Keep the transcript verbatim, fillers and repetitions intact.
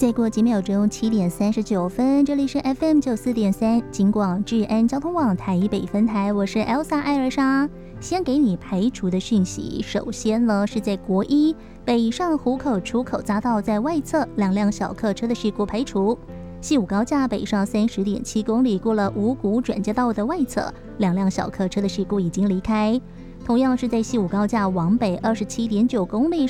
再过几秒钟，七点三十九分，这里是 F M 九四点三金广治安交通网台北分台，我是 Elsa 艾尔莎。先给你排除的讯息，首先呢是在国一北上湖口出口匝道在外侧两辆小客车的事故排除。西武高架北上三十点七公里，过了五股转接道的外侧，两辆小客车的事故已经离开。同样是在西武高架往北二十七点九公里